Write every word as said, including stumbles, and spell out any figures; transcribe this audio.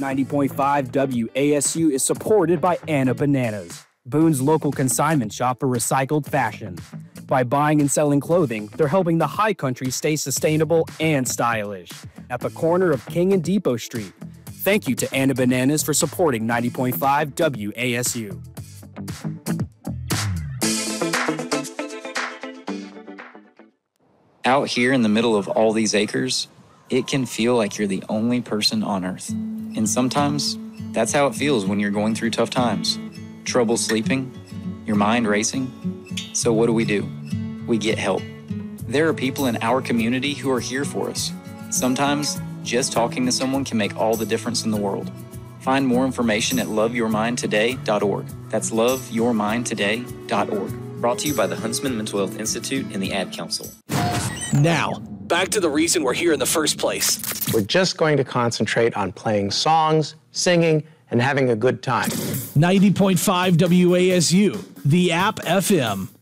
ninety point five W A S U is supported by Anna Bananas, Boone's local consignment shop for recycled fashion. By buying and selling clothing, they're helping the high country stay sustainable and stylish. At the corner of King and Depot Street. Thank you to Anna Bananas for supporting ninety point five W A S U. Out here in the middle of all these acres, it can feel like you're the only person on Earth. And sometimes, that's how it feels when you're going through tough times. Trouble sleeping, your mind racing. So what do we do? We get help. There are people in our community who are here for us. Sometimes, just talking to someone can make all the difference in the world. Find more information at love your mind today dot org. That's love your mind today dot org. Brought to you by the Huntsman Mental Health Institute and the Ad Council. Now, back to the reason we're here in the first place. We're just going to concentrate on playing songs, singing, and having a good time. ninety point five W A S U, the app F M.